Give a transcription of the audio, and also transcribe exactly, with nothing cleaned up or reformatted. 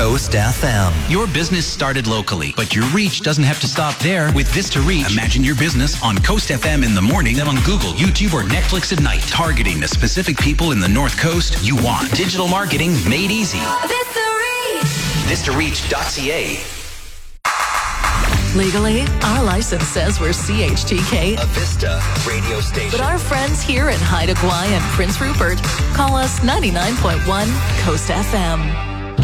Coast F M. Your business started locally, but your reach doesn't have to stop there. With Vista Reach, imagine your business on Coast F M in the morning, then on Google, YouTube, or Netflix at night, targeting the specific people in the North Coast you want. Digital marketing made easy. Vista Reach. Vista Reach dot C A. Legally, our license says we're C H T K, A Vista radio station. but our friends here in Haida Gwaii and Prince Rupert call us ninety-nine point one Coast F M.